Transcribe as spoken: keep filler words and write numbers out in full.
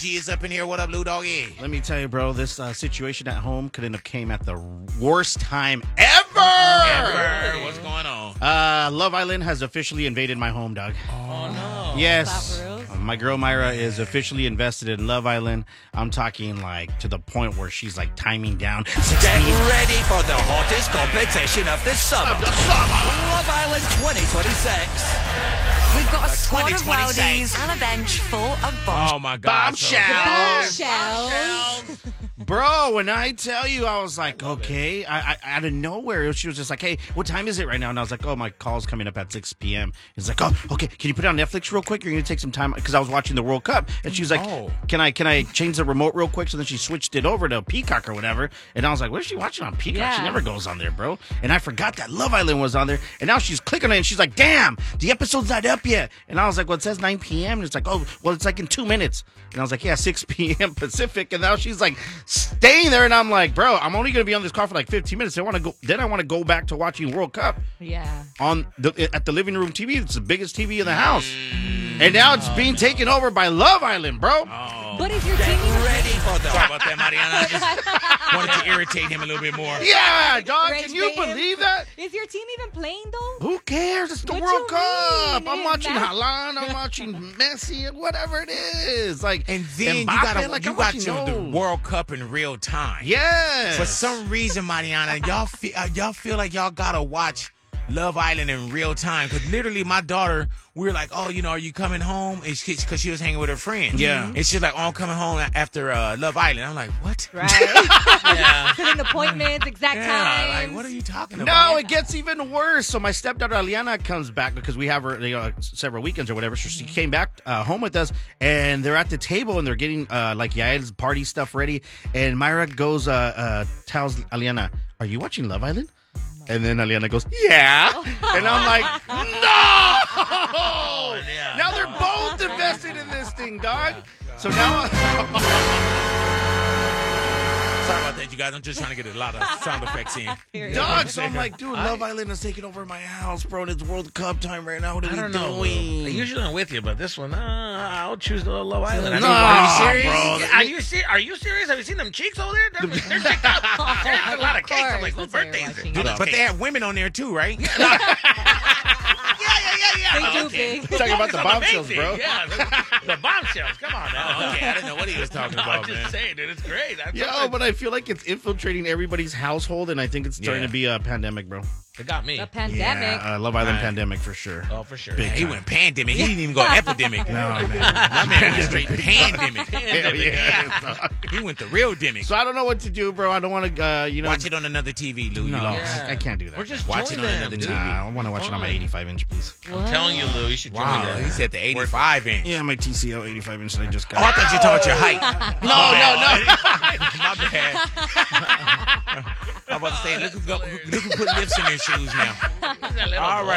G is up in here. What up, Lou Doggy? Let me tell you, bro, this uh, situation at home couldn't have came at the worst time ever. Ever. What's going on? Uh, Love Island has officially invaded my home, dog. Oh, no. Yes. Is that for real? Uh, My girl Myra is officially invested in Love Island. I'm talking like to the point where she's like timing down. Get ready for the hottest competition of the summer. Of the summer. Love Island twenty twenty-six. We've got a squad of twenty twenty-six. rowdies and a bench full of bombs. Oh, my God. Bombshells. Bombshells. Bro, when I tell you, I was like, okay. I, I out of nowhere, she was just like, hey, what time is it right now? And I was like, oh, my call's coming up at six p.m. He's like, oh, okay, can you put it on Netflix real quick? You're going to take some time. Because I was watching the World Cup. And she was like, Oh. can I can I change the remote real quick? So then she switched it over to Peacock or whatever. And I was like, what is she watching on Peacock? Yeah. She never goes on there, bro. And I forgot that Love Island was on there. And now she's clicking on it. And she's like, damn, the episode's not up yet. And I was like, well, it says nine p.m. And it's like, oh, well, it's like in two minutes. And I was like, yeah, six p.m. Pacific. And now she's like staying there. And I'm like, bro, I'm only going to be on this call for like fifteen minutes. I want to go. Then I want to go back to watching World Cup Yeah. on the at the living room T V. It's the biggest T V in the house. And now it's being taken over by Love Island, bro. Oh. But if your team even Ready for the... Sorry about that, Mariana. I just wanted to irritate him a little bit more. Yeah, dog. Rage Can you bait him. believe that? is your team even playing though? Who cares? It's the What World you Cup. mean? I'm It watching is that- Haaland. I'm watching Messi and whatever it is. Like, And then you Mbappe, got like, you I'm got watching your, the those. World Cup in real time. Yes. For some reason, Mariana, y'all feel uh, y'all feel like y'all gotta watch Love Island in real time. Because literally, my daughter, we were like, "Oh, you know, are you coming home?" Because she, she was hanging with her friends. Yeah. And she's like, "Oh, I'm coming home after uh, Love Island." I'm like, "What?" Right. Yeah. Setting appointments, exact Yeah. times. Like, what are you talking about? No, it gets even worse. So my stepdaughter Aliana comes back because we have her you know, several weekends or whatever. So she came back uh, home with us, and they're at the table and they're getting uh, like Yael's party stuff ready. And Myra goes, uh, uh, tells Aliana, "Are you watching Love Island?" And then Aliana goes, "Yeah," and I'm like, "No!" yeah. Now they're both invested in this thing, dog. So now. Sorry about that, you guys. I'm just trying to get a lot of sound effects in. Period. Dog, so I'm like, dude, Love Island is taking over my house, bro. And it's World Cup time right now. What are I we don't know. doing? Usually I'm with you, but this one, uh, I'll choose the Love Island. I No, mean, are you serious? bro. Yeah, Are you ser- Are you serious? Have you seen them cheeks over there? They're, they're checked out. There's a lot of cakes. I'm like, whose That's why you're birthday is watching it? it. But they have women on there too, right? Yeah, yeah, yeah, yeah. They do Okay. big. We're talking about the Focus on bombshells, main bro. thing. Yeah, the, the bombshells. Come on now. Oh, okay, I didn't know what he was talking No, I'm about, just man. saying, dude. It's great. That's Yo, something- but I feel like it's infiltrating everybody's household, and I think it's starting Yeah. to be a pandemic, bro. It got me. The pandemic. Yeah, uh, Love Island Right. pandemic for sure. Oh, for sure. Big He time. went pandemic. He didn't even go epidemic. No, man. That man went straight pandemic. Hell yeah. He went the real demic. So I don't know what to do, bro. I don't want to, uh, you know. Watch it on another T V, Lou. You No, lost. Yeah. I, I can't do that. We're just Watch join it on them, another dude. T V. Nah, I want to watch it on my Fine. eighty-five inch, please. I'm telling you, Lou, you should join Wow, them. he said the eighty-five inch. Yeah, my T C L eighty-five inch that I just got. Oh, I thought you were talking about your height. no, no, My bad. I'm about to say, look who, go, look who put lifts in their shoes now. He's a little All boy. right.